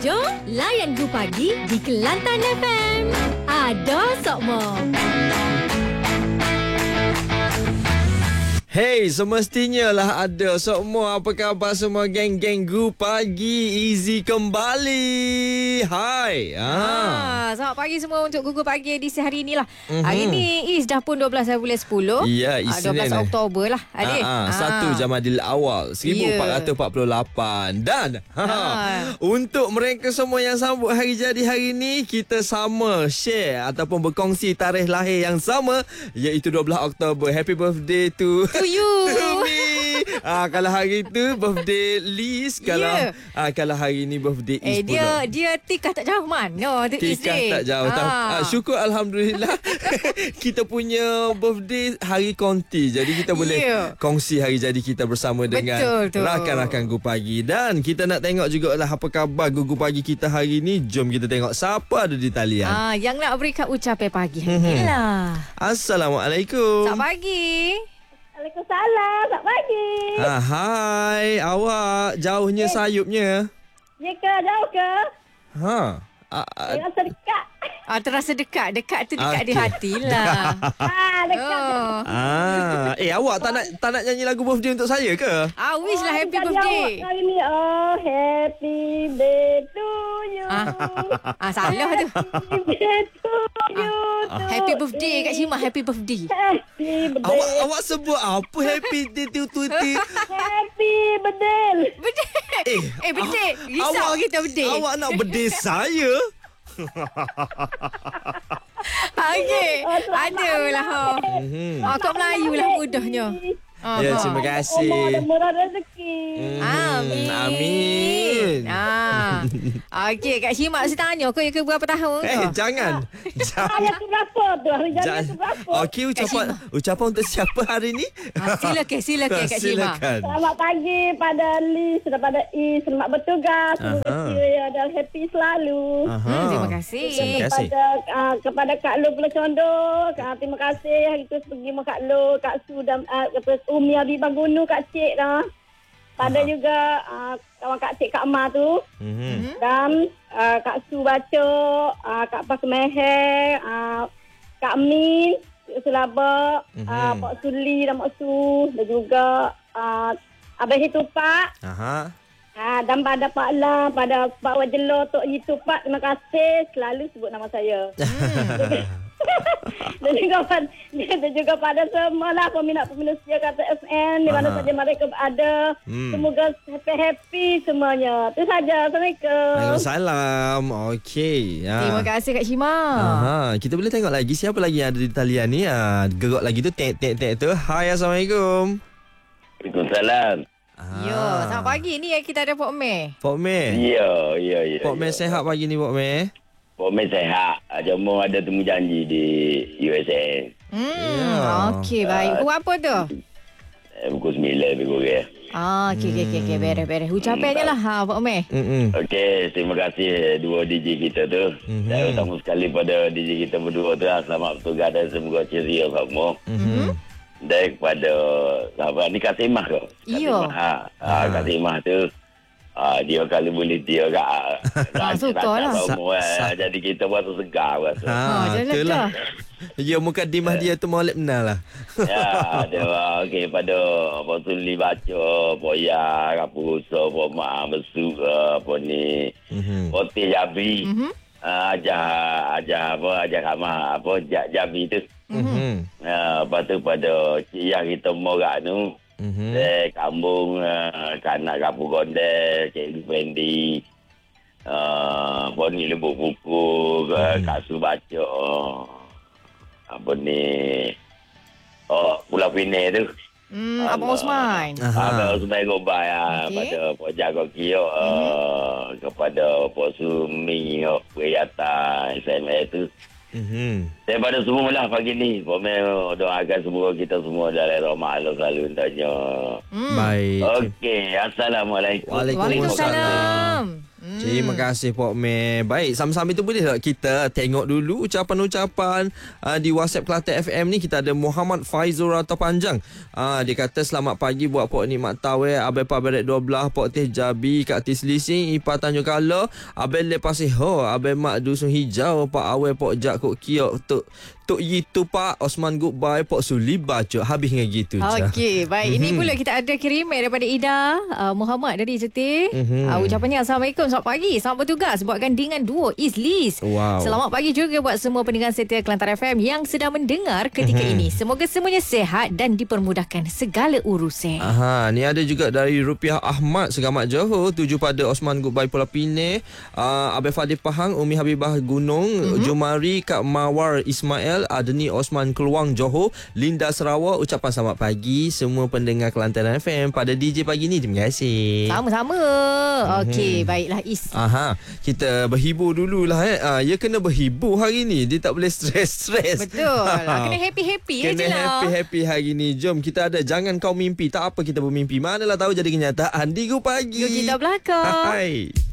Jom layan Gu Pagi di Kelantan FM. Ada Sokmo. Hey, semestinya lah ada. Semua apa khabar semua geng-geng Gu Pagi? Easy kembali. Hai. Selamat pagi semua untuk Gugu Pagi edisi hari inilah. Hari ni Is dah pun 12 bulan 10. Ya, Isnin 12 Oktober lah adik. 1 Jamadil Awal 1448. Dan untuk mereka semua yang sambut hari jadi hari ni, kita sama share ataupun berkongsi tarikh lahir yang sama, iaitu 12 Oktober. Happy birthday to you. me. Kalau hari tu birthday Liz, kalau hari ni birthday Is pula. Dia tikah tak jauh mana tu Is Tikah tak jauh. Syukur Alhamdulillah kita punya birthday hari konti. Jadi kita boleh kongsi hari jadi kita bersama dengan rakan-rakan Gu Pagi. Dan kita nak tengok jugalah apa khabar Gu Pagi kita hari ni. Jom kita tengok siapa ada di talian. Yang nak berikan ucapan pagi hari ni lah. Assalamualaikum. Selamat pagi. Waalaikumsalam. Selamat pagi. Hai, awak jauhnya sayupnya. Ya ke? Jauh ke? Rasa dekat. Terasa dekat. Dekat tu dekat di hati lah. Dekat. Awak tak nak nyanyi lagu birthday untuk saya ke? Wish lah happy birthday. Hari ni, happy day to you. Salah tu. Happy day to you. Happy birthday Kak Syimah. Happy birthday. Happy birthday. Awak sebut apa happy day to you? Happy birthday. Birthday. Risau kita birthday. Awak nak birthday saya? Okey. Adalah. Kau Melayu lah mudahnya. Ya, terima kasih. Murah rezeki. Amin. Okey, Kak Syimah mesti tanya kau ke berapa tahun ke? Jangan. Hari tu berapa tu? Hari jadi tu berapa? Okey, ucapan untuk siapa hari ni? Silakan Kak Syimah. Selamat pagi pada Liz, pada Is. Selamat bertugas. Semoga dia ada happy selalu. Terima kasih. Kepada Kak Lu Pelecondo, terima kasih. Hari tu pergi sama Kak Lu, Kak Su dan Umi Habibah Gunu, Kak Cik dah. Pada juga kawan Kak Cik Kak Ma tu. Dan Kak Su baca, Kak Pas Meher, Kak Min, Selabak, Pak Suli dan Mak Su. Dan juga Abang Hitupak. Dan pada Pak La, pada Pak Wajelo, Tok Hitupak, terima kasih. Selalu sebut nama saya. Dan juga pada semua lah peminat-peminat setia Kata FM di mana saja mereka berada. Semoga happy-happy semuanya. Itu saja. Assalamualaikum. Waalaikumsalam. Okey. Terima kasih Kak Syimah. Kita boleh tengok lagi siapa lagi yang ada di talian ni. Gerak lagi tu tek tu. Hai, Assalamualaikum. Waalaikumsalam. Selamat pagi. Ni kita ada Pok Meh. Pok Meh. Ya. Pok Meh sehat pagi ni, Pok Meh? Pok Meh sehat. Cuma ada temu janji di USA. Okey, baik. Pukul apa tu? Pukul 9 lebih kurang. Okey. Beres. Ucapannya lah, Pok Meh. Okey, terima kasih dua DJ kita tu. Saya utama sekali pada DJ kita berdua tu. Selamat bertugas dan semoga ceria semua. Dan kepada sahabat ni Kak Simah ke? Ya. Kak Simah tu. Dia kalau boleh dia suka lah. Jadi kita rasa segar rasa. Itulah. Ya, mukadimah dia tu molek benar lah. Ya, ada. Okey, pada Pak Suli baca, Pak Ya, Kapurusa, Pak Mak Besuk, apa ni, Hotel Jabi. Ajar Kamah, Jabi tu. Lepas tu pada Cik Yang kita morak tu. Kambung, kanak Kampung Gondel, Cik Fendi, Poni Lembut Buku, Kak Su baca, apa ni, Pulau Pinai tu. Abang Osman. Abang Osman Gobai, pada Pak Jago Kiok, kepada Pak Sumi, Priyata, SMA tu. Daripada semua lah pagi ni, Pomel doakan semoga kita semua dalam rahmat Allah selalu tanya. Baik. Okey, Assalamualaikum. Waalaikumsalam. Terima kasih Pok Meh. Baik, sama-sama itu boleh tak kita tengok dulu ucapan-ucapan di WhatsApp Kelantan FM ni. Kita ada Muhammad Faizul Rata Panjang. Dia kata selamat pagi buat Pok Nikmat Tawe, Abel Paberet 12, Pok Teh Jabi, Kak Tis Lising, Ipa Tanjung Kala, Abel Lepasiho, Abel Mak Dusun Hijau, Pak Awe, Pok Jak Kok Kiok, Tok Yitu Pak Osman Goodbye, Pok Suli Bacok. Habis dengan gitu je. Okey, baik. Ini pula kita ada kiriman daripada Ida Muhammad dari Jetih. Ucapannya Assalamualaikum, selamat pagi, selamat bertugas buat gandingan duo Izlis. Wow. Selamat pagi juga buat semua pendengar setia Kelantan FM yang sedang mendengar ketika ini. Semoga semuanya sihat dan dipermudahkan segala urusan. Ni ada juga dari Rupiah Ahmad Segamat Johor, tuju pada Osman Goodbye Pulau Pineh, Abel Fadil Pahang, Umi Habibah Gunung, Jumari, Kak Mawar Ismail, Adni Osman Keluang Johor, Linda Sarawak. Ucapan selamat pagi semua pendengar Kelantan FM pada DJ pagi ni. Terima kasih. Sama-sama. Okey, baiklah Is. Kita berhibur dululah. Ya kena berhibur hari ni. Dia tak boleh stres-stres. Betul. Kena happy-happy je lah. Kena happy-happy hari ni. Jom kita ada Jangan Kau Mimpi. Tak apa kita bermimpi, manalah tahu jadi kenyataan di Go Pagi. Yuk kita belakang. Hai.